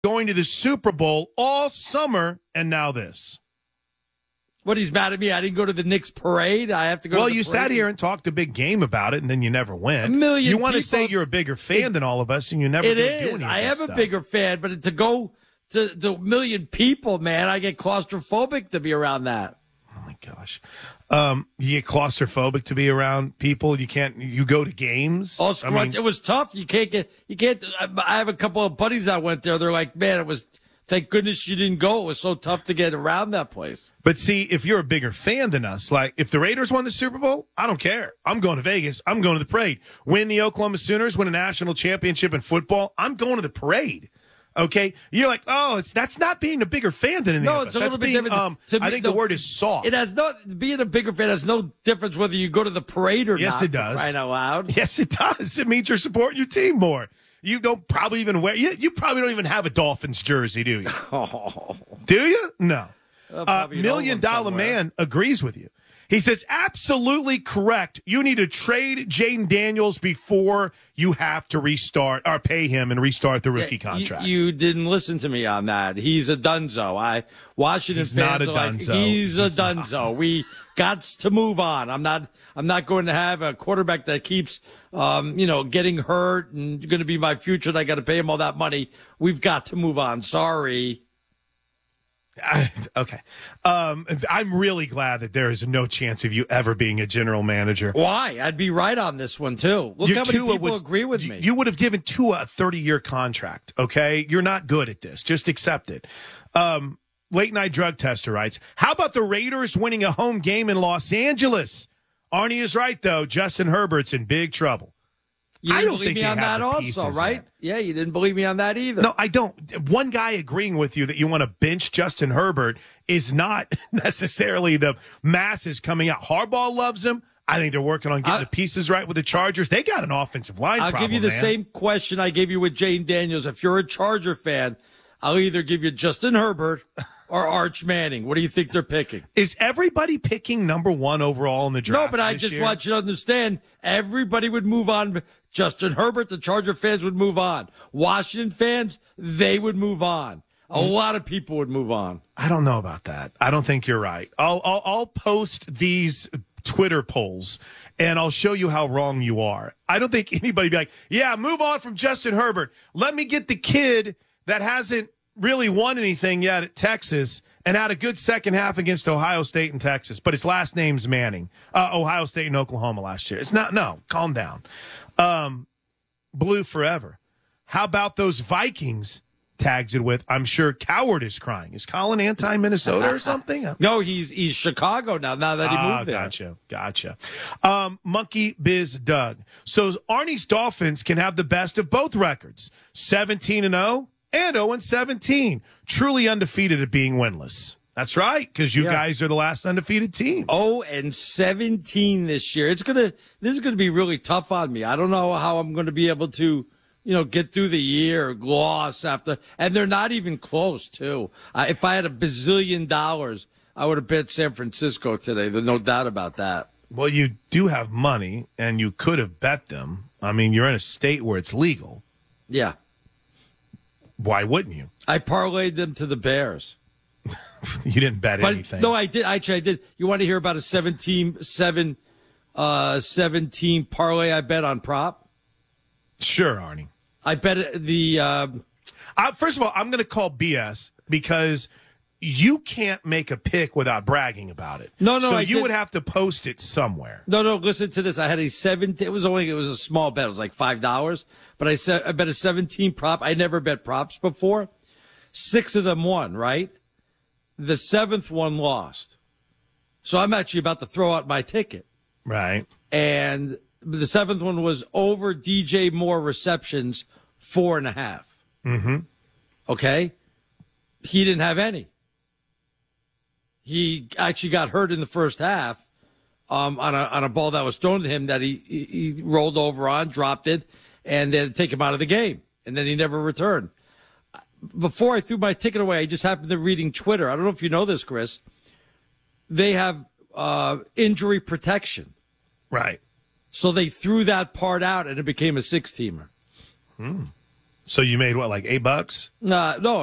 going to the Super Bowl all summer, and now this. What, he's mad at me? I didn't go to the Knicks parade. I have to go. Well, to the you parade. sat here and talked a big game about it, and then you never went. A million You want to people- say you're a bigger fan than all of us, and you never It do is. any of I this am stuff. a bigger fan, but to go to a million people, man, I get claustrophobic to be around that. Oh my gosh, you get claustrophobic to be around people. You can't. You go to games. Oh, scrunch! It was tough. You can't. I have a couple of buddies that went there. They're like, man, it was. Thank goodness you didn't go. It was so tough to get around that place. But see, if you're a bigger fan than us, like if the Raiders won the Super Bowl, I don't care. I'm going to Vegas. I'm going to the parade. When the Oklahoma Sooners win a national championship in football, I'm going to the parade. Okay, you're like, oh, that's not being a bigger fan than any of us. It's a little bit different. I think the word is soft. It has no being a bigger fan has no difference whether you go to the parade or not. Yes, it does. For crying out loud. Yes, it does. It means you're supporting your team more. You don't probably even wear. You probably don't even have a Dolphins jersey, do you? Oh. Do you? No. Probably $1 Million Man agrees with you. He says, absolutely correct. You need to trade Jaden Daniels before you have to restart or pay him and restart the rookie contract. You didn't listen to me on that. He's a dunzo. Washington He's fans not a are like, dunzo. he's a He's dunzo. not. We got to move on. I'm not going to have a quarterback that keeps, getting hurt and going to be my future. And I got to pay him all that money. We've got to move on. Sorry. Okay. I'm really glad that there is no chance of you ever being a general manager. Why? I'd be right on this one, too. Look how many people agree with me. You would have given Tua a 30-year contract, okay? You're not good at this. Just accept it. Late Night Drug Tester writes, how about the Raiders winning a home game in Los Angeles? Arnie is right, though. Justin Herbert's in big trouble. You I didn't don't believe think me they on have that the also, pieces right? yet. Yeah, you didn't believe me on that either. No, I don't. One guy agreeing with you that you want to bench Justin Herbert is not necessarily the masses coming out. Harbaugh loves him. I think they're working on getting the pieces right with the Chargers. They got an offensive line I'll problem, give you the man. same question I gave you with Jane Daniels. If you're a Charger fan, I'll either give you Justin Herbert or Arch Manning. What do you think they're picking? Is everybody picking number one overall in the draft? No, but I just want you to understand everybody would move on. Justin Herbert, the Charger fans would move on. Washington fans, they would move on. A lot of people would move on. I don't know about that. I don't think you're right. I'll post these Twitter polls and I'll show you how wrong you are. I don't think anybody be like, yeah, move on from Justin Herbert. Let me get the kid that hasn't really won anything yet at Texas and had a good second half against Ohio State and Texas, but his last name's Manning. Ohio State and Oklahoma last year. It's not, no, calm down. Blue forever. How about those Vikings? Tags it with, I'm sure Coward is crying. Is Colin anti-Minnesota or something? No, he's Chicago now that he moved there. Gotcha. Monkey Biz Doug. So Arnie's Dolphins can have the best of both records, 17-0 and 0-17. Truly undefeated at being winless. That's right, because you guys are the last undefeated team. 0-17 this year. This is gonna be really tough on me. I don't know how I'm gonna be able to, get through the year, gloss after, and they're not even close too. If I had $1 bazillion, I would have bet San Francisco today. There's no doubt about that. Well, you do have money, and you could have bet them. I mean, you're in a state where it's legal. Yeah. Why wouldn't you? I parlayed them to the Bears. You didn't bet anything. No, I did. Actually, I did. You want to hear about a 17 parlay I bet on prop? Sure, Arnie. I bet first of all, I'm going to call BS because you can't make a pick without bragging about it. No, so you would have to post it somewhere. No, listen to this. I had a 17. It was a small bet. It was like $5, but I bet a 17 prop. I never bet props before. 6 of them won, right? The 7th one lost. So I'm actually about to throw out my ticket. Right. And the 7th one was over DJ Moore receptions, 4.5. Mm-hmm. Okay. He didn't have any. He actually got hurt in the first half on a ball that was thrown to him that he rolled over on, dropped it, and they had to take him out of the game. And then he never returned. Before I threw my ticket away, I just happened to reading Twitter. I don't know if you know this, Chris. They have injury protection. Right. So they threw that part out, and it became a 6-teamer. So you made what, like $8? No,